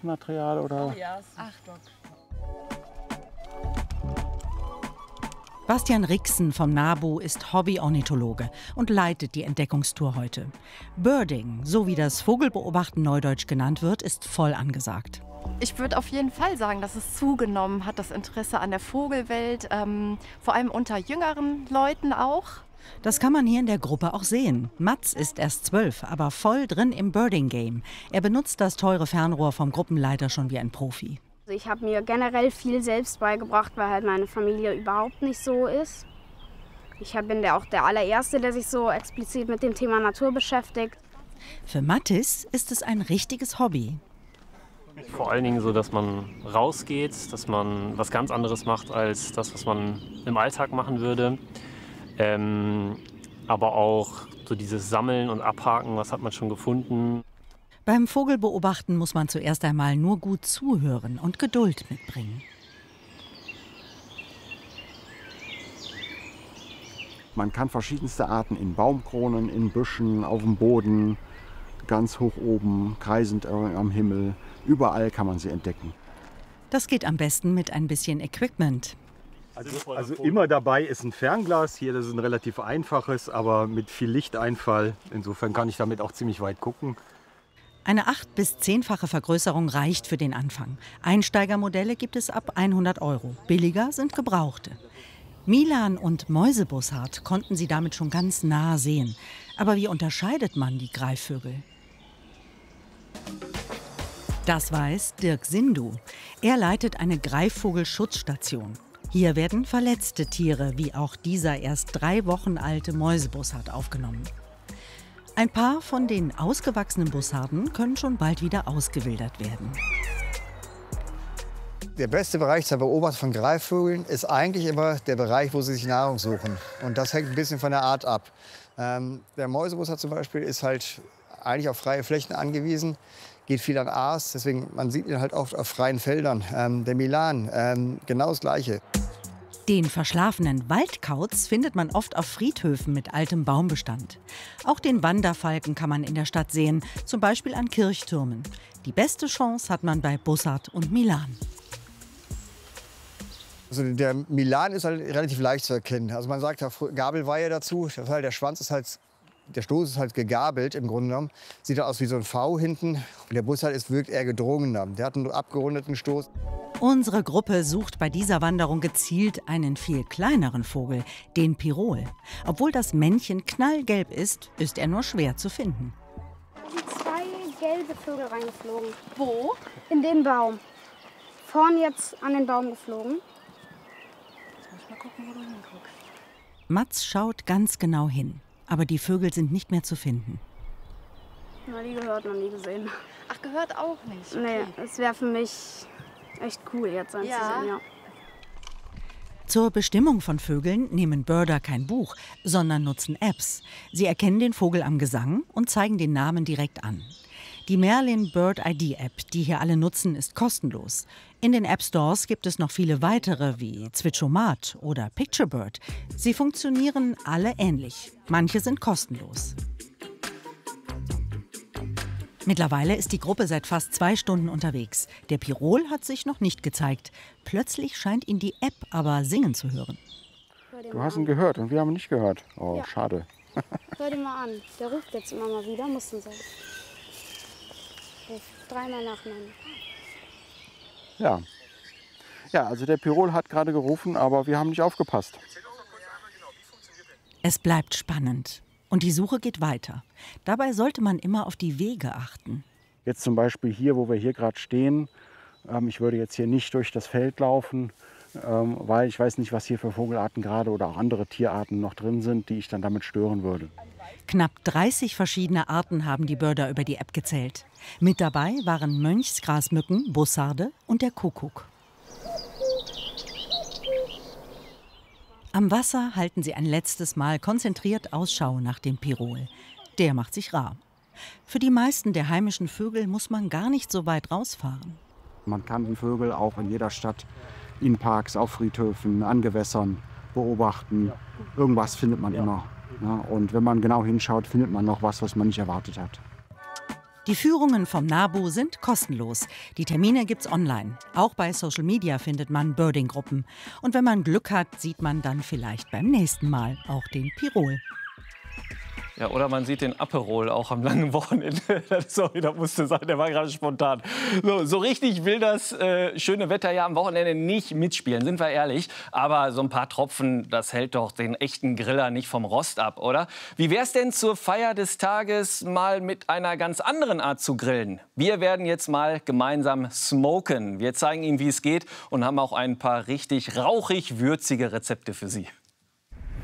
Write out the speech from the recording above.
Stockmaterial oder? Oh ja, 8 Stock. Bastian Rixen vom NABU ist Hobby-Ornithologe und leitet die Entdeckungstour heute. Birding, so wie das Vogelbeobachten neudeutsch genannt wird, ist voll angesagt. Ich würde auf jeden Fall sagen, dass es zugenommen hat, das Interesse an der Vogelwelt, vor allem unter jüngeren Leuten auch. Das kann man hier in der Gruppe auch sehen. Mats ist erst 12, aber voll drin im Birding-Game. Er benutzt das teure Fernrohr vom Gruppenleiter schon wie ein Profi. Ich habe mir generell viel selbst beigebracht, weil halt meine Familie überhaupt nicht so ist. Ich bin auch der allererste, der sich so explizit mit dem Thema Natur beschäftigt. Für Mattis ist es ein richtiges Hobby. Vor allen Dingen so, dass man rausgeht, dass man was ganz anderes macht als das, was man im Alltag machen würde. Aber auch so dieses Sammeln und Abhaken, was hat man schon gefunden. Beim Vogelbeobachten muss man zuerst einmal nur gut zuhören und Geduld mitbringen. Man kann verschiedenste Arten in Baumkronen, in Büschen, auf dem Boden, ganz hoch oben, kreisend am Himmel. Überall kann man sie entdecken. Das geht am besten mit ein bisschen Equipment. Also immer dabei ist ein Fernglas. Hier, das ist ein relativ einfaches, aber mit viel Lichteinfall. Insofern kann ich damit auch ziemlich weit gucken. Eine 8- bis 10-fache Vergrößerung reicht für den Anfang. Einsteigermodelle gibt es ab 100 €. Billiger sind gebrauchte. Milan und Mäusebussard konnten sie damit schon ganz nah sehen. Aber wie unterscheidet man die Greifvögel? Das weiß Dirk Sindu. Er leitet eine Greifvogelschutzstation. Hier werden verletzte Tiere, wie auch dieser erst 3 Wochen alte Mäusebussard, aufgenommen. Ein paar von den ausgewachsenen Bussarden können schon bald wieder ausgewildert werden. Der beste Bereich zur Beobachtung von Greifvögeln ist eigentlich immer der Bereich, wo sie sich Nahrung suchen. Und das hängt ein bisschen von der Art ab. Der Mäusebussard zum Beispiel ist halt eigentlich auf freie Flächen angewiesen, geht viel an Aas, deswegen man sieht ihn halt oft auf freien Feldern. Der Milan, genau das Gleiche. Den verschlafenen Waldkauz findet man oft auf Friedhöfen mit altem Baumbestand. Auch den Wanderfalken kann man in der Stadt sehen, zum Beispiel an Kirchtürmen. Die beste Chance hat man bei Bussard und Milan. Also der Milan ist halt relativ leicht zu erkennen. Also man sagt ja Gabelweihe dazu. Das heißt, der Schwanz ist halt, der Stoß ist halt gegabelt im Grunde genommen. Sieht aus wie so ein V hinten. Und der Bussard wirkt eher gedrungener. Der hat einen abgerundeten Stoß. Unsere Gruppe sucht bei dieser Wanderung gezielt einen viel kleineren Vogel, den Pirol. Obwohl das Männchen knallgelb ist, ist er nur schwer zu finden. Da sind 2 gelbe Vögel reingeflogen. Wo? In den Baum. Vorn jetzt an den Baum geflogen. Jetzt muss ich mal gucken, wo du hinguckst. Mats schaut ganz genau hin, aber die Vögel sind nicht mehr zu finden. Noch nie gehört, noch nie gesehen. Ach, gehört auch nicht. Nee, es wäre für mich echt cool jetzt anzusehen, ja. Zur Bestimmung von Vögeln nehmen Birder kein Buch, sondern nutzen Apps. Sie erkennen den Vogel am Gesang und zeigen den Namen direkt an. Die Merlin Bird ID App, die hier alle nutzen, ist kostenlos. In den App Stores gibt es noch viele weitere wie Zwitschomat oder Picturebird. Sie funktionieren alle ähnlich. Manche sind kostenlos. Mittlerweile ist die Gruppe seit fast 2 Stunden unterwegs. Der Pirol hat sich noch nicht gezeigt. Plötzlich scheint ihn die App aber singen zu hören. Du hast ihn gehört und wir haben ihn nicht gehört. Oh, Ja. Schade. Hör dir mal an. Der ruft jetzt immer mal wieder, muss denn sein. Ruft 3-mal nacheinander. Ja. Ja, also der Pirol hat gerade gerufen, aber wir haben nicht aufgepasst. Es bleibt spannend. Und die Suche geht weiter. Dabei sollte man immer auf die Wege achten. Jetzt zum Beispiel hier, wo wir hier gerade stehen. Ich würde jetzt hier nicht durch das Feld laufen, weil ich weiß nicht, was hier für Vogelarten gerade oder auch andere Tierarten noch drin sind, die ich dann damit stören würde. Knapp 30 verschiedene Arten haben die Birder über die App gezählt. Mit dabei waren Mönchsgrasmücken, Bussarde und der Kuckuck. Am Wasser halten sie ein letztes Mal konzentriert Ausschau nach dem Pirol. Der macht sich rar. Für die meisten der heimischen Vögel muss man gar nicht so weit rausfahren. Man kann die Vögel auch in jeder Stadt, in Parks, auf Friedhöfen, an Gewässern beobachten. Irgendwas findet man immer. Ja, und wenn man genau hinschaut, findet man noch was, was man nicht erwartet hat. Die Führungen vom NABU sind kostenlos. Die Termine gibt's online. Auch bei Social Media findet man Birding-Gruppen. Und wenn man Glück hat, sieht man dann vielleicht beim nächsten Mal auch den Pirol. Ja, oder man sieht den Aperol auch am langen Wochenende. Sorry, das musste sein, der war gerade spontan. So richtig will das schöne Wetter ja am Wochenende nicht mitspielen, sind wir ehrlich. Aber so ein paar Tropfen, das hält doch den echten Griller nicht vom Rost ab, oder? Wie wär's denn zur Feier des Tages mal mit einer ganz anderen Art zu grillen? Wir werden jetzt mal gemeinsam smoken. Wir zeigen Ihnen, wie es geht und haben auch ein paar richtig rauchig würzige Rezepte für Sie.